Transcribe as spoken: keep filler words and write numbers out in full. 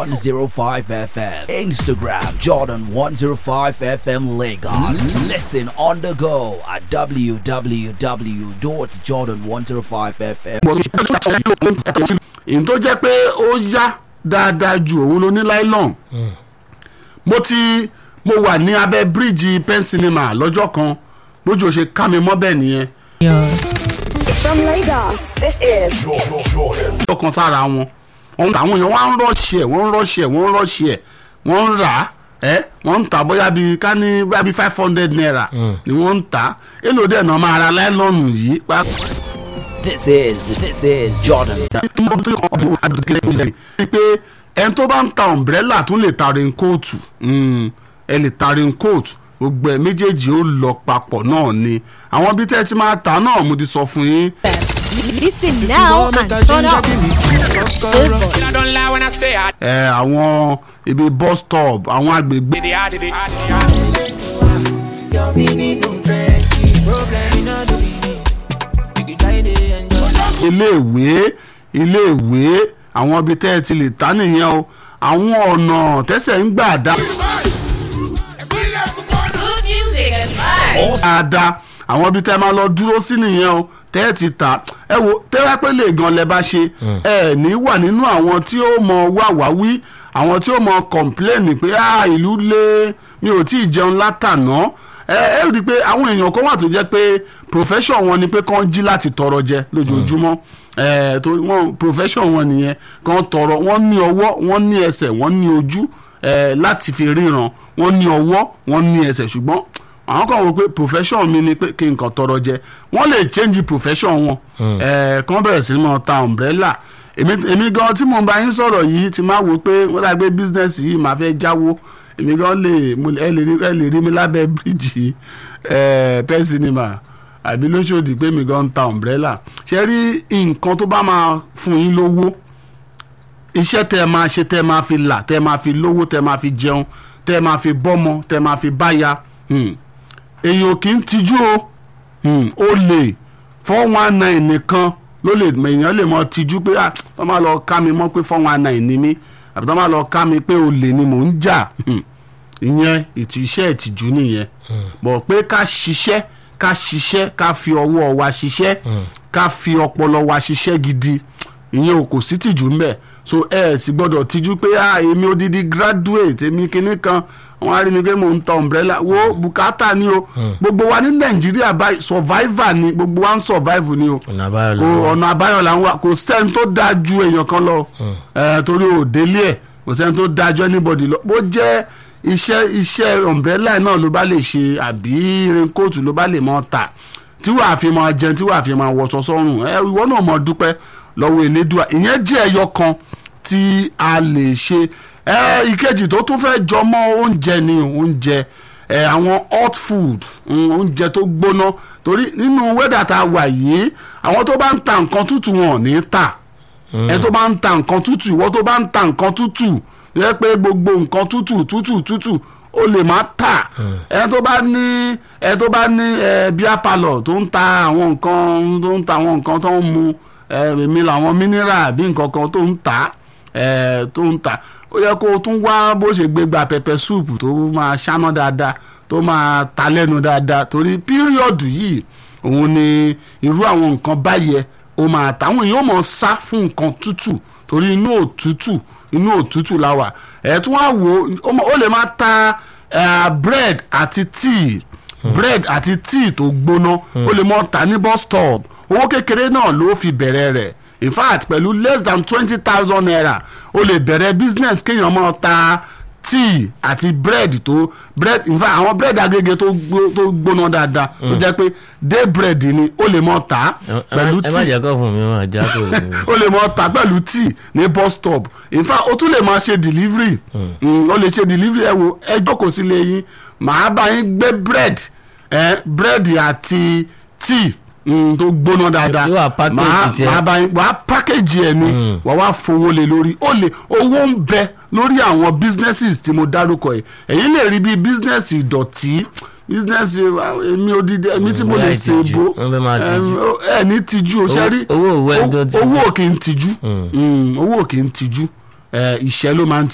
one oh five F M. Instagram Jordan one oh five F M Lagos. Listen on the go at w w w dot jordan one oh five F M. ìyẹn tó jẹ́ pé ó yá dáadáa ju òun ló ní nylon. mo ti mo wà ní abẹ́ bíríìjì Pen Cinema lọ́jọ́ kan bójú ṣe ká mi mọ́ bẹ́ẹ̀ nìyẹn. From Lagos, this is ọkàn sára wọn àwọn èèyàn wá ń rọ́ọ̀ṣì ẹ̀ wọ́n ń rọ́ọ̀ṣì ẹ̀ wọ́n ń rọ́ọ̀ṣì ẹ̀ wọ́n ń rà á ẹ́ wọ́n ń tà bóyá bíi ká ní bóyá bíi five hundred naira ni wọ́n ń tà èlò dẹ̀ náà máa ra láìlọ́ọ̀nù yìí. This is this is Jordan. pé ẹni tó bá ń ta umbrella tún lè ta raincoat ẹ lè ta raincoat gbogbo ẹ méjèèjì ó lọ papọ̀ náà ni àwọn bí tẹ́ ti máa ta náà mo ti sọ fún yín. Listen now and turn up. ẹ àwọn ibi bus stop àwọn agbègbè. iléèwé iléèwé àwọn ibi tẹ́ ẹ ti lè ta nìyẹn o àwọn ọ̀nà tẹ́sẹ̀ ń gbà dá. Good music and vibes. dáadáa àwọn ibi tẹ́ ẹ máa lọ dúró sí nìyẹn o tẹ́ ẹ ti ta ẹ wo tẹ́wẹ́ pé lè gan lẹ bá ṣe ẹ ní wà nínú àwọn tí ó mọ wàwáwí àwọn tí ó mọ kọ̀ǹpléènì pé ah ìlú lé mi ò tí ì jẹun látàná ẹ ẹ rí i pé àwọn èèyàn kan wà tó jẹ́ pé profession wọn ni pé kàn jí láti tọrọ jẹ lójoojúmọ́ ẹ torí wọn profession wọn nìyẹn kàn tọrọ wọn ní ọwọ́ wọn ní ẹsẹ̀ wọn ní ojú ẹ láti fi ríran wọn ní ọwọ́ wọn ní ẹsẹ̀ ṣùgbọ́n àwọn kan wò pé profession mi ni pé kí n kàn tọrọ jẹ wọ́n lè change profession wọn ẹ kàn bẹ̀rẹ̀ sí máa ta umbrella èmi èmi gan tí mo bá yín sọ̀rọ̀ yìí ti máa wò pé wọ́n dàgbé business yìí máa fẹ́ jáwó èmi gan lè ẹ lè rí ẹ lè rí mi lábẹ́ bíríìjì ẹ Pen Cinema àbí lóṣòdì pé mi gan ń ta umbrella ṣe rí nǹkan tó bá máa fún yín lówó iṣẹ́ tẹ́ ẹ máa ṣe tẹ́ ẹ máa fi là tẹ́ ẹ máa fi lówó tẹ́ ẹ máa fi jẹun tẹ́ ẹ máa fi bọ́mọ tẹ́ ẹ máa fi báya èèyàn kì í tijú o ó lè four one nine nìkan ló lè èèyàn lè mọ tijú pé ah tó máa lọ ká mi mọ́ pé four one nine ni mí àbí tó máa lọ ká mi pé olè ni mò ń jà ìyẹn ìtì iṣẹ́ ìtìjú nìyẹn bọ̀ pé ká ṣiṣẹ́ ká ṣiṣẹ́ ká fi ọwọ́ wa ṣiṣẹ́ ká fi ọpọlọ wa ṣiṣẹ́ gidi ìyẹn ò kò sí tìjú ńbẹ̀ so ẹ sì gbọ́dọ̀ tijú pé ah èmi odidi graduate èmi kinní kan wọ́n á rí mi pé mò ń ta umbrella wo bùkátà ni o gbogbo wa ní Nàìjíríà báyìí survivor ni gbogbo wa ń survive ni o ọ̀nà àbáyọ là ń wá kò sẹ́ni tó dáa ju èèyàn kan lọ torí ò délé ẹ̀ kò sẹ́ni tó dáa ju anybody lọ bó jẹ́ iṣẹ́ iṣẹ́ umbrella náà ló bá lè ṣe àbí raincoat ló bá lè mọ ta tí wàá fi máa jẹun tí wàá fi máa wọṣọ sọ́rùn ẹ ìwọ náà mọ dúpẹ́ lọ́wọ́ Elédùà ìyẹn jẹ́ ẹyọ kan tí a lè ṣe ẹ ìkejì tó tún fẹ́ jọmọ́ oúnjẹ ni oúnjẹ ẹ àwọn hot food oúnjẹ tó gbóná torí nínú wẹ́dà tá a wà yìí àwọn tó bá ń ta nǹkan tútù wọn ò ní tà ẹ tó bá ń ta nǹkan tútù ìwọ tó bá ń ta nǹkan tútù yẹ pé gbogbo nǹkan tútù tútù tútù ó lè má tà ẹ tó bá ní ẹ tó bá ní ẹ bíá palọ̀ tó ń ta àwọn nǹkan tó ń ta àwọn nǹkan tó ń mu ẹ èmi làwọn mineral bí nǹkan kan tó ń tà ẹ tó ń tà ó yẹ kó o tún wá bó ṣe gbé gba pẹpẹ súùpù tó máa ṣáná dáadáa tó máa ta lẹ́nu dáadáa torí píríọ̀dù yìí òun ni irú àwọn nǹkan báyẹ ó máa ta àwọn èèyàn mọ̀ sá fún nǹkan tútù torí inú òtútù inú òtútù la wà ẹ̀ tún wá wò ó lè máa ta bread àti tea bread àti tea tó gbóná ó lè mọ̀ ta ní bus stop owó kékeré náà ló fi bẹ̀rẹ̀ rẹ̀ in fact pẹ̀lú less than twenty thousand naira o lè bẹ̀rẹ̀ business kéèyàn máa ta tea àti bread tó bread in fact àwọn bread agége tó gbóná dáadáa tó jẹ́ pé day bread ni o lè máa ta pẹ̀lú tea ẹ má jẹ́ kó fún mi máa já kó o lè máa ta pẹ̀lú tea ní bus stop in fact o tún lè máa ṣe delivery o lè ṣe delivery ẹ wo ẹ jókòó sílé yín màá bá yín gbé bread ẹ bread àti tea Mm, tó gbóná dáadáa máa bá yín wàá pákéjì ẹ ní wàá wá fowó lé lórí ó lè owó ń bẹ lórí àwọn businesses tí mo dárúkọ ẹ èyí lè rí bí business ìdọ̀tí business èmi odidi èmi tí mo lè ṣe bó ẹ ní tijú o ṣe rí owó ò kì í tijú owó ò kì í tijú ìṣẹ́ ló máa ń